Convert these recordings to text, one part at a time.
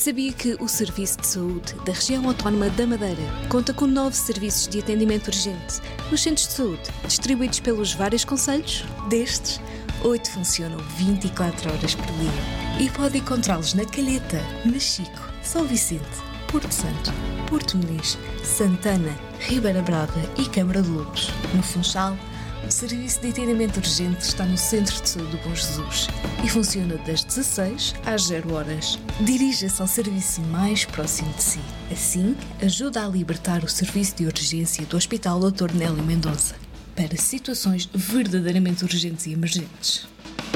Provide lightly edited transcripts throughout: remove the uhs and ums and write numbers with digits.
Sabia que o Serviço de Saúde da Região Autónoma da Madeira conta com 9 serviços de atendimento urgente nos centros de saúde, distribuídos pelos vários concelhos? Destes, 8 funcionam 24 horas por dia e pode encontrá-los na Calheta, Machico, São Vicente, Porto Santo, Porto Muniz, Santana, Ribeira Brava e Câmara de Lobos. No Funchal, o Serviço de Atendimento Urgente está no Centro de Saúde do Bom Jesus e funciona das 16 às 0 horas. Dirija-se ao serviço mais próximo de si. Assim, ajuda a libertar o serviço de urgência do Hospital Dr. Nélio Mendonça para situações verdadeiramente urgentes e emergentes.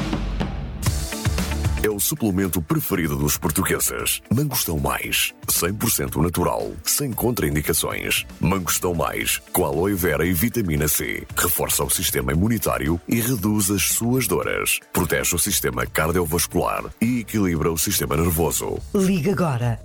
É o suplemento preferido dos portugueses. Mangostão Mais, 100% natural, sem contraindicações. Mangostão Mais, com aloe vera e vitamina C. Reforça o sistema imunitário e reduz as suas dores. Protege o sistema cardiovascular e equilibra o sistema nervoso. Liga agora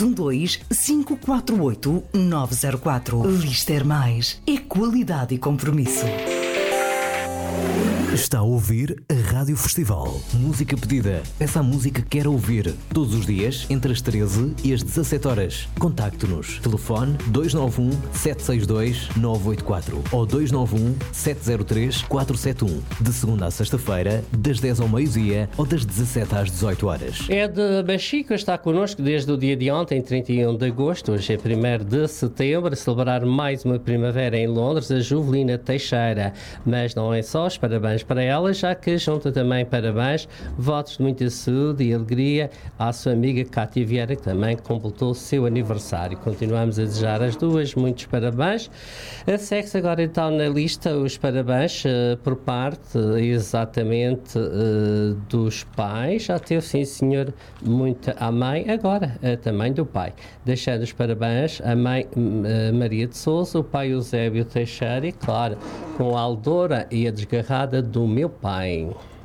212-548-904. Lister Mais. É qualidade e compromisso. Está a ouvir a Rádio Festival. Música pedida. Peça a música que quer ouvir. Todos os dias, entre as 13 e as 17 horas. Contacte-nos. Telefone 291-762-984 ou 291-703-471. De segunda a sexta-feira, das 10 ao meio-dia ou das 17 às 18 horas. É de Machico, está connosco desde o dia de ontem, 31 de agosto. Hoje é 1º de setembro, a celebrar mais uma primavera em Londres, a Jovelina Teixeira. Mas não é só os parabéns para ela, já que junta também parabéns, votos de muita saúde e alegria à sua amiga Cátia Vieira, que também completou o seu aniversário. Continuamos a desejar às duas muitos parabéns. Segue-se agora então na lista os parabéns por parte exatamente dos pais. Já teve, sim senhor, muita a mãe, agora também do pai. Deixando os parabéns à mãe Maria de Sousa, o pai Eusébio Teixeira e, claro, com a Aldora e a desgarrada do meu pai.